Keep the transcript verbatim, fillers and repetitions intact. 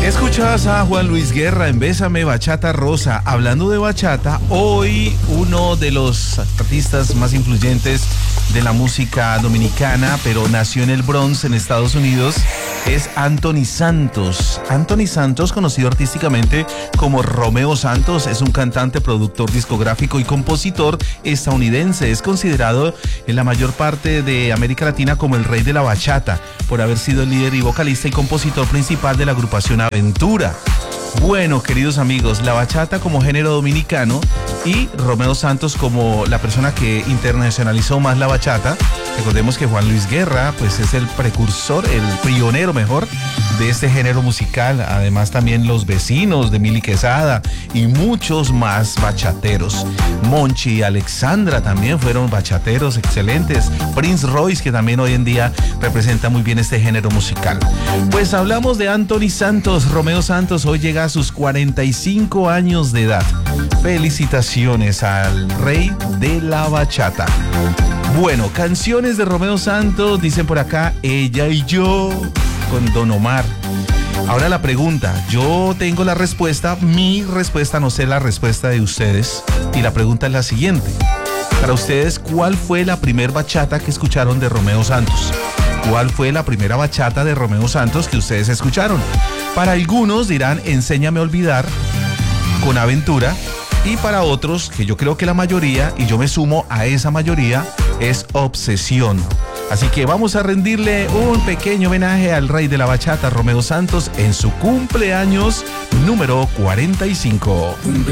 Escuchas a Juan Luis Guerra en Bésame Bachata Rosa. Hablando de bachata, hoy uno de los artistas más influyentes de la música dominicana, pero nació en el Bronx, en Estados Unidos, es Anthony Santos. Anthony Santos, conocido artísticamente como Romeo Santos, es un cantante, productor discográfico y compositor estadounidense. Es considerado en la mayor parte de América Latina como el rey de la bachata, por haber sido el líder y vocalista y compositor principal de la agrupación Aventura. Bueno, queridos amigos, la bachata como género dominicano y Romeo Santos como la persona que internacionalizó más la bachata. Recordemos que Juan Luis Guerra pues es el precursor, el pionero mejor de este género musical. Además también Los Vecinos de Mili Quesada y muchos más bachateros. Monchi y Alexandra también fueron bachateros excelentes. Prince Royce, que también hoy en día representa muy bien este género musical. Pues hablamos de Anthony Santos. Romeo Santos hoy llega a sus cuarenta y cinco años de edad. Felicitaciones al rey de la bachata. Bueno, canciones de Romeo Santos, dicen por acá, Ella y Yo, con Don Omar. Ahora la pregunta, yo tengo la respuesta, mi respuesta, no sé la respuesta de ustedes, y la pregunta es la siguiente. Para ustedes, ¿cuál fue la primer bachata que escucharon de Romeo Santos? ¿Cuál fue la primera bachata de Romeo Santos que ustedes escucharon? Para algunos dirán, Enséñame a olvidar, con Aventura. Y para otros, que yo creo que la mayoría, y yo me sumo a esa mayoría, es Obsesión. Así que vamos a rendirle un pequeño homenaje al rey de la bachata, Romeo Santos, en su cumpleaños número cuarenta y cinco.